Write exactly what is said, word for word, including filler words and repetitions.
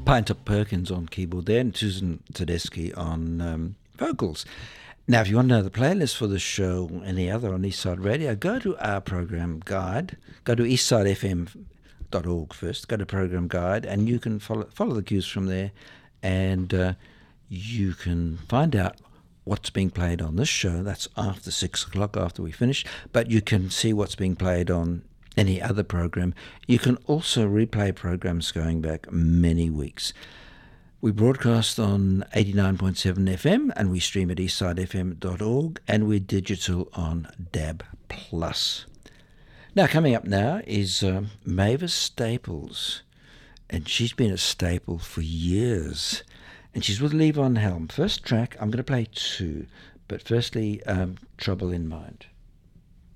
Pinter Perkins on keyboard there, and Susan Tedeschi on um, vocals. Now, if you want to know the playlist for the show or any other on Eastside Radio, go to our program guide. Go to eastside f m dot org first. Go to program guide, and you can follow follow the cues from there, and uh, you can find out what's being played on this show. That's after six o'clock, after we finish. But you can see what's being played on any other program. You can also replay programs going back many weeks. We broadcast on eighty-nine point seven F M, and we stream at eastside f m dot org, and we're digital on D A B plus. Now, coming up now is uh, Mavis Staples, and she's been a staple for years, and she's with Levon Helm. First track, I'm going to play two, but firstly, um, Trouble in Mind.